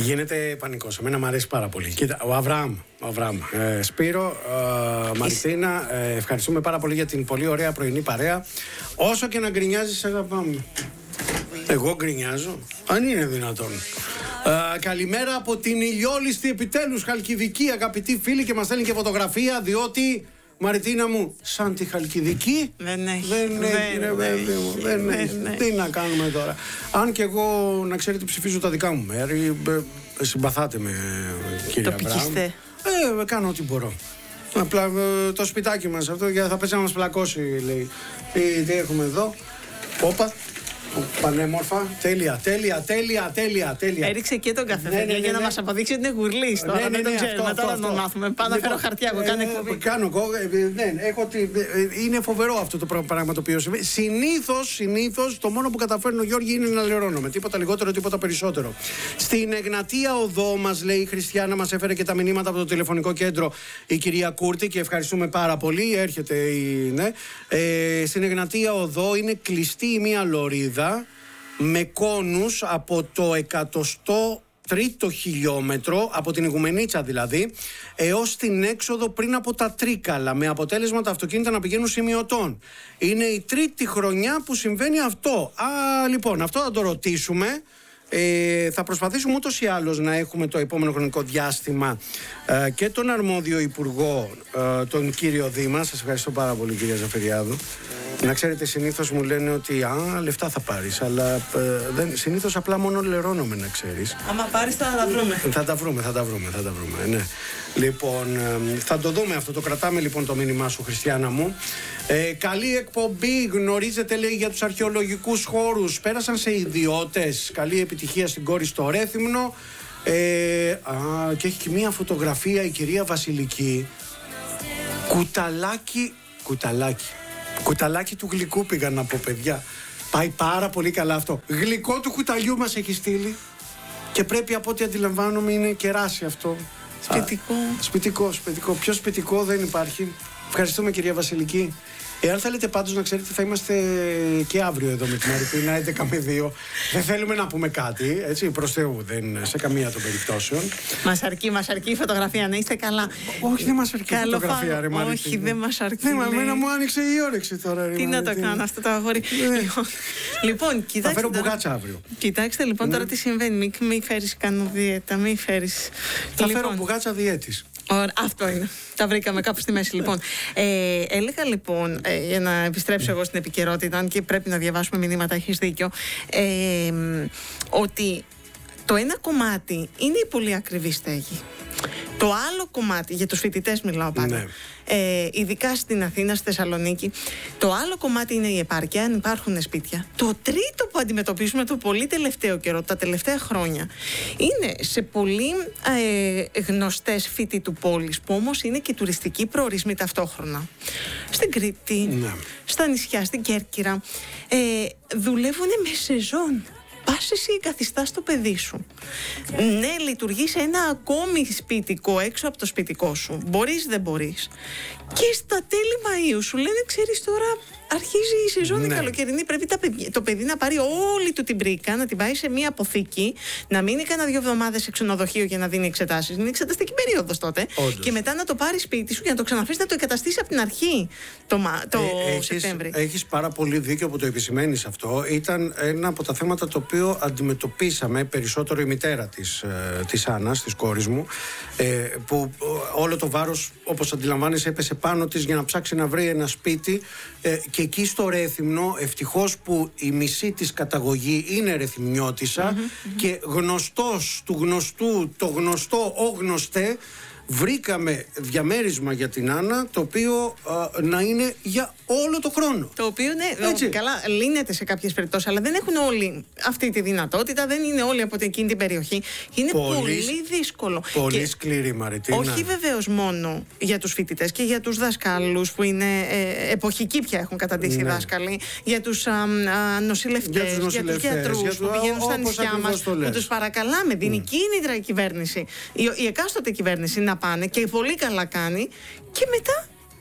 Γίνεται πανικός. Εμένα μου αρέσει πάρα πολύ. Κοίτα, ο Αβραάμ. Σπύρο, Μαριτίνα, ευχαριστούμε πάρα πολύ για την πολύ ωραία πρωινή παρέα. Όσο και να γκρινιάζεις, αγαπάμε. Εγώ γκρινιάζω, αν είναι δυνατόν. Καλημέρα από την ηλιόλιστη επιτέλους Χαλκιδική, αγαπητοί φίλοι, και μας στέλνει και φωτογραφία, διότι, Μαριτίνα μου, σαν τη Χαλκιδική δεν έχει. Δεν έχει. Τι να κάνουμε τώρα. Αν και εγώ, να ξέρετε, ψηφίζω τα δικά μου μέρη. Συμπαθάτε με, κύριε Αβραάμ. Κάνω ό,τι μπορώ. Απλά το σπιτάκι μας αυτό θα πέσει να μας πλακώσει, λέει. Τι έχουμε εδώ. Όπα. Πανέμορφα. Τέλεια. Έριξε και τον καφέ για να μας αποδείξει ότι είναι γουρλής τώρα. Δεν το ξέρουμε. Τώρα να μάθουμε. Πάω να φέρω χαρτιά εγώ. Κάνε εκπομπή. Είναι φοβερό αυτό το πράγμα το οποίο συμβαίνει. Συνήθως το μόνο που καταφέρνω, Γιώργη, είναι να λερώνομαι. Τίποτα λιγότερο, τίποτα περισσότερο. Στην Εγνατία Οδό, μας λέει η Χριστιανά, μας έφερε και τα μηνύματα από το τηλεφωνικό κέντρο η κυρία Κούρτη και ευχαριστούμε πάρα πολύ. Έρχεται η. Στην Εγνατία Οδό είναι κλειστή η μία λωρίδα με κόνους από το 103ο χιλιόμετρο, από την Ιγουμενίτσα δηλαδή, έως την έξοδο πριν από τα Τρίκαλα, με αποτέλεσμα τα αυτοκίνητα να πηγαίνουν σημειωτών. Είναι η τρίτη χρονιά που συμβαίνει αυτό. Λοιπόν, αυτό θα το ρωτήσουμε. Θα προσπαθήσουμε ούτως ή άλλως να έχουμε το επόμενο χρονικό διάστημα και τον αρμόδιο υπουργό, τον κύριο Δήμα. Σας ευχαριστώ πάρα πολύ, κυρία Ζαφεριάδου. Να ξέρετε, συνήθως μου λένε ότι λεφτά θα πάρεις, αλλά συνήθως απλά μόνο λερώνομαι, να ξέρεις. Άμα πάρεις θα τα βρούμε. Θα τα βρούμε, ναι. Λοιπόν, θα το δούμε αυτό, το κρατάμε λοιπόν το μήνυμά σου, Χριστιανά μου. Καλή εκπομπή, γνωρίζετε, λέει, για τους αρχαιολογικούς χώρους. Πέρασαν σε ιδιώτες. Καλή επιτυχία στην κόρη στο Ρέθυμνο. Και έχει και μία φωτογραφία η κυρία Βασιλική. Κουταλάκι του γλυκού πήγα να πω, παιδιά. Πάει πάρα πολύ καλά αυτό. Γλυκό του κουταλιού μας έχει στείλει. Και πρέπει, από ό,τι αντιλαμβάνομαι, είναι κεράσι αυτό. Σπιτικό. Πιο σπιτικό δεν υπάρχει. Ευχαριστούμε, κυρία Βασιλική. Εάν θέλετε πάντως να ξέρετε, θα είμαστε και αύριο εδώ με την Μαριτίνα 11 με 2. Δεν θέλουμε να πούμε κάτι, έτσι, προς Θεού, δεν σε καμία των περιπτώσεων. Μας αρκεί η φωτογραφία, να είστε καλά. Όχι, δεν μας αρκεί η φωτογραφία, ρε Μαριτίνα. Όχι, δεν μας αρκεί. Εμένα μου άνοιξε η όρεξη τώρα, ρε. Τι να το κάνω αυτό το αγόρι. Λοιπόν, κοιτάξτε. Θα φέρω μπουγάτσα αύριο. Κοιτάξτε λοιπόν τώρα τι συμβαίνει. Μην φέρεις κανένα δίαιτα, μην φέρεις. Θα φέρω μπουγάτσα διέτης. Αυτό είναι. Τα βρήκαμε κάπου στη μέση. Λοιπόν, έλεγα λοιπόν, για να επιστρέψω εγώ στην επικαιρότητα, αν και πρέπει να διαβάσουμε μηνύματα, έχεις δίκιο, ότι το ένα κομμάτι είναι η πολύ ακριβή στέγη. Το άλλο κομμάτι, για τους φοιτητές μιλάω πάντα, ναι. Ειδικά στην Αθήνα, στη Θεσσαλονίκη, το άλλο κομμάτι είναι η επάρκεια, αν υπάρχουν σπίτια. Το τρίτο που αντιμετωπίζουμε το πολύ τελευταίο καιρό, τα τελευταία χρόνια, είναι σε πολύ γνωστές φοιτητού πόλεις, που όμως είναι και τουριστικοί προορισμοί ταυτόχρονα. Στην Κρήτη, ναι. Στα νησιά, στην Κέρκυρα, δουλεύουν με σεζόν. Πας εσύ, καθιστάς το παιδί σου. Ναι, λειτουργείς ένα ακόμη σπιτικό έξω από το σπιτικό σου. Μπορείς, δεν μπορείς. Και στα τέλη Μαΐου σου λένε, ξέρεις, τώρα αρχίζει η σεζόν, ναι, καλοκαιρινή. Πρέπει το παιδί να πάρει όλη του την πρίκα, να την πάει σε μία αποθήκη, να μείνει κάνα 2 εβδομάδες σε ξενοδοχείο για να δίνει εξετάσεις. Είναι εξεταστική περίοδος τότε. Όντως. Και μετά να το πάρει σπίτι σου και να το ξαναφέρει να το εγκαταστήσει από την αρχή το Σεπτέμβρη. Έχεις πάρα πολύ δίκιο που το επισημαίνεις αυτό. Ήταν ένα από τα θέματα το οποίο αντιμετωπίσαμε περισσότερο η μητέρα της Άννας, της κόρης μου, που όλο το βάρος, όπως αντιλαμβάνεσαι, έπεσε πάνω της για να ψάξει να βρει ένα σπίτι. Και εκεί στο Ρέθυμνο, ευτυχώς που η μισή της καταγωγή είναι ρεθυμνιώτισσα, και γνωστός του γνωστού, το γνωστό, ο γνωστέ, βρήκαμε διαμέρισμα για την Άννα, το οποίο να είναι για όλο το χρόνο. Το οποίο, ναι, καλά, λύνεται σε κάποιες περιπτώσεις, αλλά δεν έχουν όλοι αυτή τη δυνατότητα, δεν είναι όλοι από εκείνη την περιοχή. Είναι πολύ δύσκολο. Πολύ σκληρή, Μαριτίνα. Όχι βεβαίως μόνο για τους φοιτητές και για τους δασκάλους που είναι εποχικοί πια έχουν καταντήσει οι δάσκαλοι, για τους νοσηλευτές, για τους γιατρούς που πηγαίνουν στα νησιά μας, που τους παρακαλάμε, δίνει κίνητρα η κυβέρνηση, η εκάστοτε κυβέρνηση να πάνε, και πολύ καλά κάνει, και μετά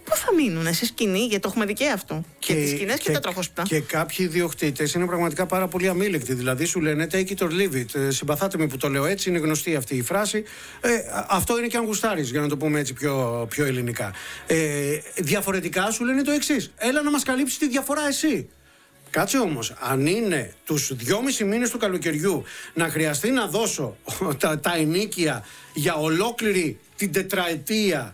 Πού θα μείνουν, σε σκηνή, γιατί το έχουμε δει και αυτό. Και τις σκηνές και τα τροχόσπιτα. Και κάποιοι ιδιοκτήτες είναι πραγματικά πάρα πολύ αμήλικτοι. Δηλαδή σου λένε take it or leave it. Συμπαθάτε με που το λέω έτσι, είναι γνωστή αυτή η φράση. Αυτό είναι και αν γουστάρεις, για να το πούμε έτσι πιο ελληνικά. Διαφορετικά σου λένε το εξής. Έλα να μας καλύψεις τη διαφορά εσύ. Κάτσε όμως, αν είναι τους 2,5 μήνες του καλοκαιριού να χρειαστεί να δώσω τα ενίκια για ολόκληρη την τετραετία,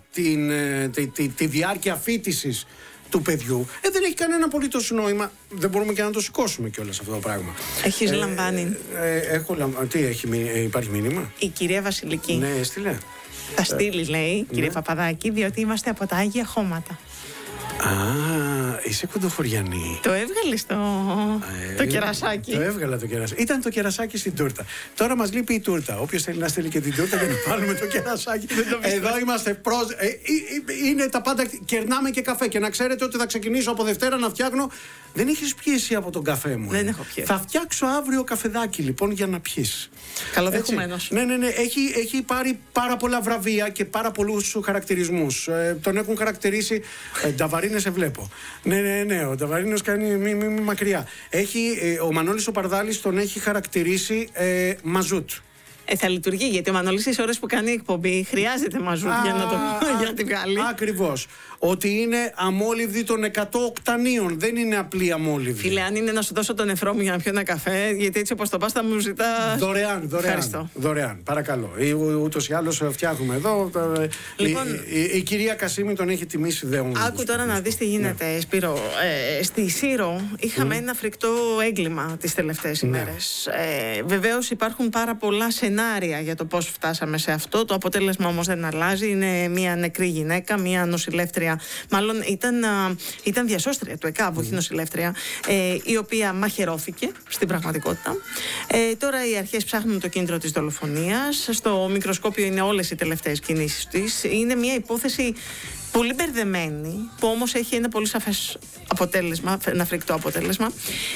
τη διάρκεια φοιτησης του παιδιού, δεν έχει κανένα απολύτως νόημα. Δεν μπορούμε και να το σηκώσουμε κιόλας αυτό το πράγμα. Έχεις λαμβάνει? Έχω λαμβάνει. Τι υπάρχει μήνυμα? Η κυρία Βασιλική. Ναι, έστειλε. Θα στείλει, λέει, κύριε Παπαδάκη, διότι είμαστε από τα Άγια Χώματα. Α, είσαι κοντοχωριανή. Το έβγαλες το κερασάκι. Το έβγαλα το κερασάκι. Ήταν το κερασάκι στην τούρτα. Τώρα μας λείπει η τούρτα. Όποιος θέλει να στείλει και την τούρτα για να πάρουμε το κερασάκι. Εδώ είμαστε είναι τα πάντα. Κερνάμε και καφέ. Και να ξέρετε ότι θα ξεκινήσω από Δευτέρα να φτιάχνω. Δεν έχεις πιέσει από τον καφέ μου? Δεν έχω πιέσει. Θα φτιάξω αύριο καφεδάκι λοιπόν για να πιείς. Καλοδεχουμένος. Ναι. Έχει πάρει πάρα πολλά βραβεία και πάρα πολλούς χαρακτηρισμούς. Τον έχουν χαρακτηρίσει. Νταβαρίνε σε βλέπω. Ναι. Ο Νταβαρίνος κάνει μη μακριά. Ο Μανώλης ο Παρδάλης τον έχει χαρακτηρίσει μαζούτ. Θα λειτουργεί, γιατί ο Μανώλης στις ώρες που κάνει εκπομπή χρειάζεται μαζούτ για να τη βγάλει. Ακριβώς. Ότι είναι αμόλυβδη των 100 οκτανίων. Δεν είναι απλή αμόλυβδη. Φίλε, αν είναι να σου δώσω τον νεφρό μου για να πιω ένα καφέ, γιατί έτσι όπως το πας θα μου ζητά. Δωρεάν. Παρακαλώ. Ούτως ή άλλως φτιάχνουμε εδώ. Λοιπόν, η κυρία Κασίμη τον έχει τιμήσει δέον. Άκου τώρα να δεις τι γίνεται, Σπύρο. Στη Σύρο είχαμε ένα φρικτό έγκλημα τις τελευταίες ημέρες. Βεβαίως υπάρχουν πάρα πολλά σενάρια για το πώς φτάσαμε σε αυτό. Το αποτέλεσμα όμως δεν αλλάζει. Είναι μια νεκρή γυναίκα, μια νοσηλεύτρια. Μάλλον ήταν διασώστρια του ΕΚΑΒ, όχι νοσηλεύτρια, η οποία μαχαιρώθηκε στην πραγματικότητα. Τώρα οι αρχές ψάχνουν το κίνητρο της δολοφονίας. Στο μικροσκόπιο είναι όλες οι τελευταίες κινήσεις της. Είναι μια υπόθεση πολύ μπερδεμένη, που όμως έχει ένα πολύ σαφές αποτέλεσμα, ένα φρικτό αποτέλεσμα.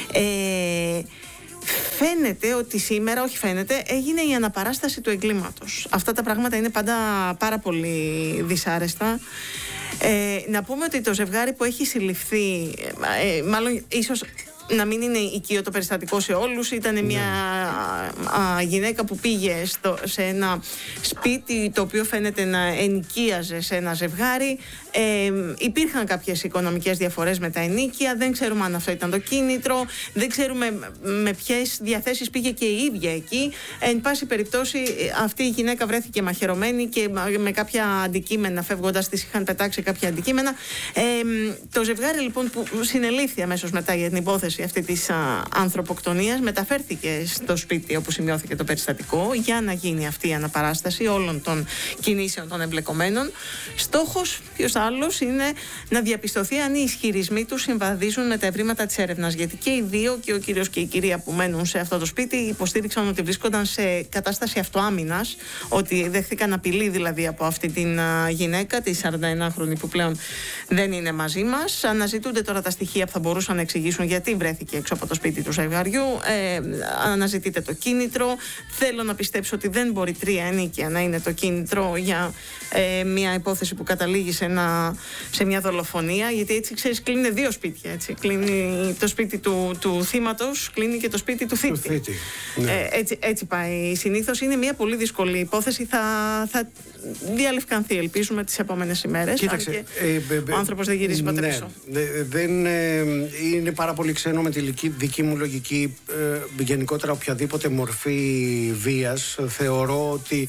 Φαίνεται ότι σήμερα, έγινε η αναπαράσταση του εγκλήματος. Αυτά τα πράγματα είναι πάντα πάρα πολύ δυσάρεστα. Να πούμε ότι το ζευγάρι που έχει συλληφθεί, μάλλον ίσως να μην είναι οικείο το περιστατικό σε όλους, ήταν μια γυναίκα που πήγε σε ένα σπίτι το οποίο φαίνεται να ενοικίαζε σε ένα ζευγάρι. Υπήρχαν κάποιες οικονομικές διαφορές με τα ενοίκια, δεν ξέρουμε αν αυτό ήταν το κίνητρο, δεν ξέρουμε με ποιες διαθέσεις πήγε και η ίδια εκεί. Εν πάση περιπτώσει, αυτή η γυναίκα βρέθηκε μαχαιρωμένη και με κάποια αντικείμενα, φεύγοντας της είχαν πετάξει κάποια αντικείμενα. Το ζευγάρι λοιπόν που συνελήφθη αμέσως μετά για την υπόθεση αυτή της ανθρωποκτονίας, μεταφέρθηκε στο σπίτι όπου σημειώθηκε το περιστατικό για να γίνει αυτή η αναπαράσταση όλων των κινήσεων των εμπλεκομένων. Στόχος, ποιος άλλος, είναι να διαπιστωθεί αν οι ισχυρισμοί τους συμβαδίζουν με τα ευρήματα της έρευνας. Γιατί και οι δύο, και ο κύριος και η κυρία που μένουν σε αυτό το σπίτι, υποστήριξαν ότι βρίσκονταν σε κατάσταση αυτοάμυνας, ότι δέχθηκαν απειλή δηλαδή από αυτή την γυναίκα, τη 41χρονη που πλέον δεν είναι μαζί μας. Αναζητούνται τώρα τα στοιχεία που θα μπορούσαν να εξηγήσουν γιατί βρέθηκε έξω από το σπίτι του ζευγαριού. Αναζητείται το κίνητρο. Θέλω να πιστέψω ότι δεν μπορεί 3 ενίκια να είναι το κίνητρο για μια υπόθεση που καταλήγει σε μια δολοφονία, γιατί έτσι ξέρεις κλείνει 2 σπίτια. Έτσι. Κλείνει το σπίτι του θύματος, κλείνει και το σπίτι του θήτη. Ναι. Έτσι πάει. Συνήθως είναι μια πολύ δύσκολη υπόθεση. Θα διαλευκανθεί, ελπίζουμε, τις επόμενες ημέρες. Κοίταξε, ο άνθρωπος δεν γυρίζει ποτέ πίσω. Δεν είναι πάρα πολύ ξένο με τη δική μου λογική. Γενικότερα οποιαδήποτε μορφή βίας, θεωρώ ότι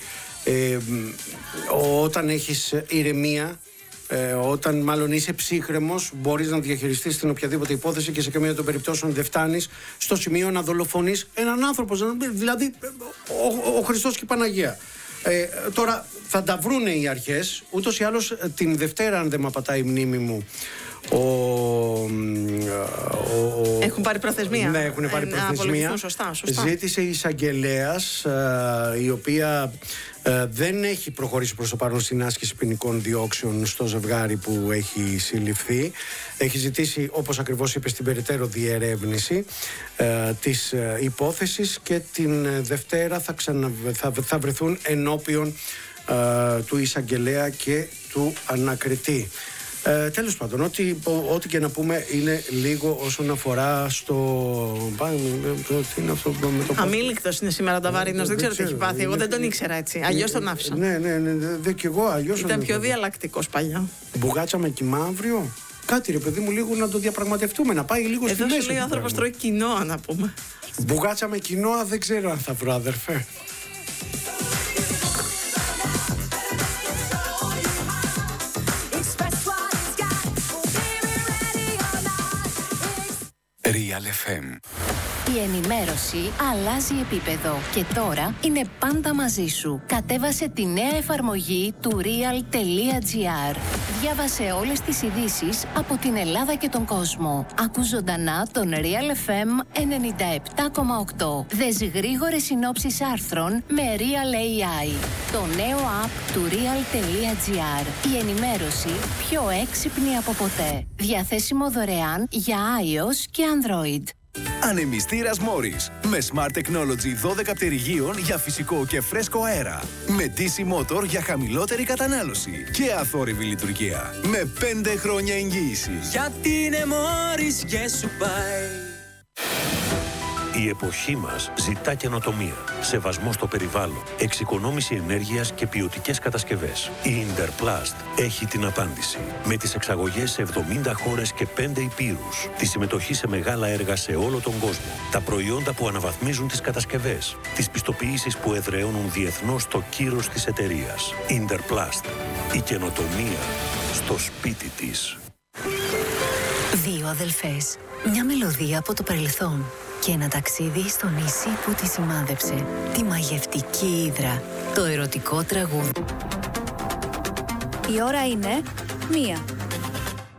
όταν έχεις ηρεμία, όταν μάλλον είσαι ψύχρεμος, μπορείς να διαχειριστείς την οποιαδήποτε υπόθεση και σε καμία των περιπτώσεων δεν φτάνεις στο σημείο να δολοφονείς έναν άνθρωπο, δηλαδή ο Χριστός και η Παναγία. Τώρα θα τα βρούνε οι αρχές, ούτως ή άλλως την Δευτέρα, αν δεν με απατάει η μνήμη μου, έχουν πάρει προθεσμία. Ναι, έχουν πάρει προθεσμία. Σωστά. Ζήτησε η εισαγγελέας, η οποία δεν έχει προχωρήσει προς το παρόν στην άσκηση ποινικών διώξεων στο ζευγάρι που έχει συλληφθεί. Έχει ζητήσει, όπως ακριβώς είπε, στην περαιτέρω διερεύνηση της υπόθεσης, και την Δευτέρα θα βρεθούν ενώπιον του εισαγγελέα και του ανακριτή. Τέλος πάντων, ό,τι και να πούμε είναι λίγο όσον αφορά στο. Τι είναι αυτό με το. Αμήλικτος είναι σήμερα ο Ταβαρίνος, δεν ξέρω τι έχει πάθει. Εγώ δεν τον ήξερα έτσι. Αλλιώς τον άφησα. Ναι, και εγώ αλλιώς. Ήταν πιο διαλλακτικός παλιά. Μπουγάτσα με κοιμά αύριο. Κάτι ρε παιδί μου, λίγο να το διαπραγματευτούμε, να πάει λίγο στη μέση. Εδώ σου λέει ο άνθρωπος τρώει κοινόα, να πούμε. Μπουγάτσα με κοινόα δεν ξέρω αν θα βρω, αδερφέ. Real FM. Η ενημέρωση αλλάζει επίπεδο και τώρα είναι πάντα μαζί σου. Κατέβασε τη νέα εφαρμογή του real.gr. Διάβασε όλες τις ειδήσεις από την Ελλάδα και τον κόσμο. Άκου ζωντανά τον Real FM 97,8. Δες γρήγορες συνόψεις άρθρων με Real AI. Το νέο app του real.gr. Η ενημέρωση πιο έξυπνη από ποτέ. Διαθέσιμο δωρεάν για iOS και Android. Ανεμιστήρας Morris με Smart Technology 12 πτερυγίων για φυσικό και φρέσκο αέρα. Με DC Motor για χαμηλότερη κατανάλωση και αθόρυβη λειτουργία. Με 5 χρόνια εγγύηση. Γιατί είναι Morris και σου πάει. Η εποχή μας ζητά καινοτομία, σεβασμό στο περιβάλλον, εξοικονόμηση ενέργειας και ποιοτικές κατασκευές. Η Interplast έχει την απάντηση. Με τις εξαγωγές σε 70 χώρες και 5 υπήρους, τη συμμετοχή σε μεγάλα έργα σε όλο τον κόσμο, τα προϊόντα που αναβαθμίζουν τις κατασκευές, τις πιστοποιήσεις που εδραιώνουν διεθνώς το κύρος της εταιρείας. Interplast. Η καινοτομία στο σπίτι της. Δύο αδελφές. Μια μελωδία από το παρελθόν. Και ένα ταξίδι στο νησί που τη σημάδεψε. Τη μαγευτική Ύδρα. Το ερωτικό τραγούδι. Η ώρα είναι 1.